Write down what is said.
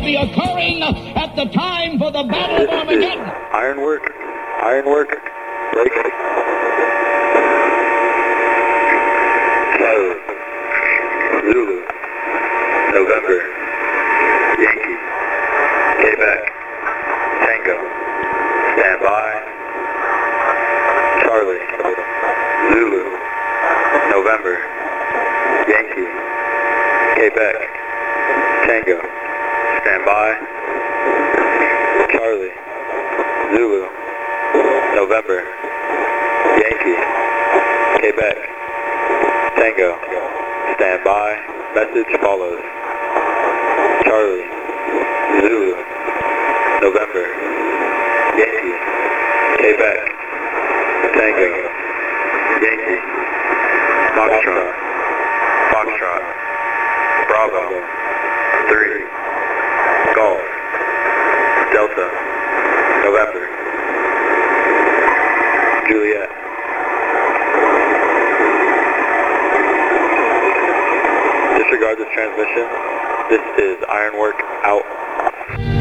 be occurring at the time for the Battle of Armageddon. Ironwork, break. Zulu, November, Yankee, Quebec, Tango, stand by. Charlie, Zulu, November, Yankee, Quebec, Tango, stand by. Charlie, Zulu, November, Yankee, Quebec, Tango, stand by. Message follows. Charlie, Zulu, November, Yankee, Quebec, Tango, Yankee, Foxtrot, Bravo, 3, Golf, Delta, November, Juliet. Disregard this transmission. This is Ironwork out.